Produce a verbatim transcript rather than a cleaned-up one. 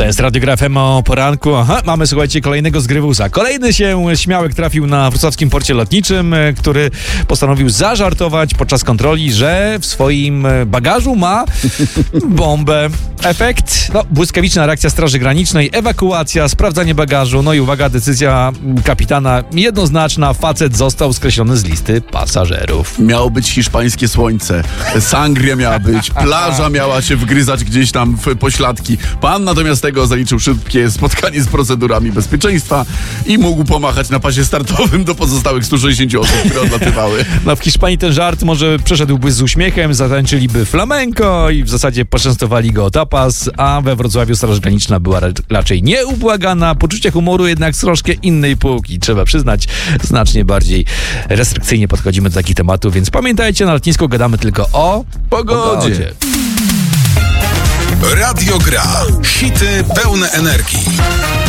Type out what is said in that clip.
To jest Radio Gra F M o poranku. Aha, mamy, słuchajcie, kolejnego zgrywusa. Kolejny się śmiałek trafił na wrocławskim porcie lotniczym, który postanowił zażartować podczas kontroli, że w swoim bagażu ma bombę. Efekt? No, błyskawiczna reakcja Straży Granicznej, ewakuacja, sprawdzanie bagażu, no i uwaga, decyzja kapitana jednoznaczna, facet został skreślony z listy pasażerów. Miało być hiszpańskie słońce, sangria miała być, plaża miała się wgryzać gdzieś tam w pośladki. Pan natomiast tego zaliczył szybkie spotkanie z procedurami bezpieczeństwa i mógł pomachać na pasie startowym do pozostałych stu sześćdziesięciu osób, które odlatywały. No w Hiszpanii ten żart może przeszedłby z uśmiechem, zatańczyliby flamenko i w zasadzie poczęstowali go o tapas, a we Wrocławiu Straż Graniczna była raczej nieubłagana. Poczucie humoru jednak z troszkę innej półki. Trzeba przyznać, znacznie bardziej restrykcyjnie podchodzimy do takich tematów, więc pamiętajcie, na lotnisku gadamy tylko o Pogodzie. pogodzie. Radio Gra. Hity pełne energii.